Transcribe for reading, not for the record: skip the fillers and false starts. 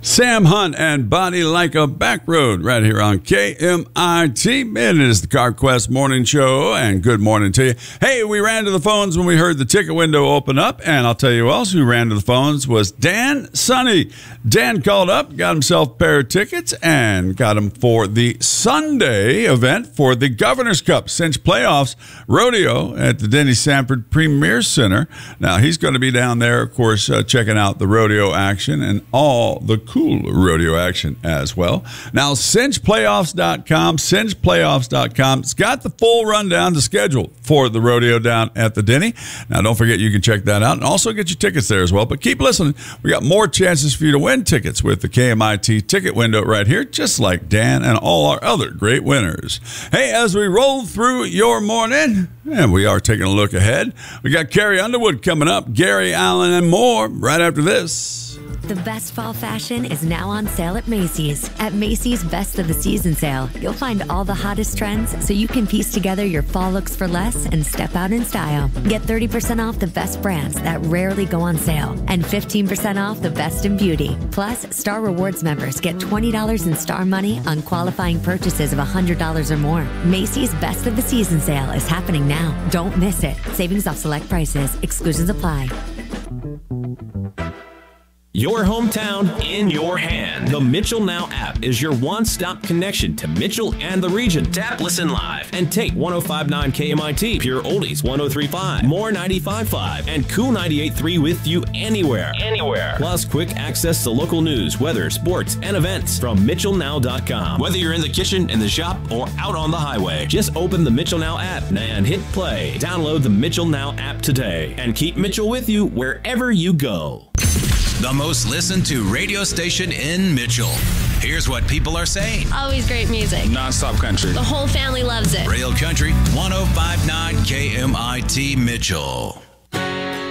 Sam Hunt and Body Like a Back Road right here on KMIT. It is the CarQuest Morning Show, and good morning to you. Hey, we ran to the phones when we heard the ticket window open up, and I'll tell you who else who ran to the phones was Dan Sunny. Dan called up, got himself a pair of tickets, and got him for the Sunday event for the Governor's Cup Cinch Playoffs Rodeo at the Denny Sanford Premier Center. Now, he's going to be down there, of course, checking out the rodeo action and all the cool rodeo action as well. Now, cinchplayoffs.com. It's got the full rundown, the schedule for the rodeo down at the Denny. Now, don't forget you can check that out and also get your tickets there as well. But keep listening. We got more chances for you to win tickets with the KMIT ticket window right here, just like Dan and all our other great winners. Hey, as we roll through your morning, and we are taking a look ahead, we got Carrie Underwood coming up, Gary Allen, and more right after this. The best fall fashion is now on sale at Macy's. At Macy's Best of the Season sale, you'll find all the hottest trends so you can piece together your fall looks for less and step out in style. Get 30% off the best brands that rarely go on sale and 15% off the best in beauty. Plus, Star Rewards members get $20 in Star money on qualifying purchases of $100 or more. Macy's Best of the Season sale is happening now. Don't miss it. Savings off select prices. Exclusions apply. Your hometown in your hand. The Mitchell Now app is your one-stop connection to Mitchell and the region. Tap, listen live, and take 105.9 KMIT, Pure Oldies 103.5, More 95.5, and Cool 98.3 with you anywhere. Plus, quick access to local news, weather, sports, and events from MitchellNow.com. Whether you're in the kitchen, in the shop, or out on the highway, just open the Mitchell Now app and hit play. Download the Mitchell Now app today and keep Mitchell with you wherever you go. The most listened to radio station in Mitchell. Here's what people are saying. Always great music. Non-stop country. The whole family loves it. Real Country 105.9 KMIT Mitchell.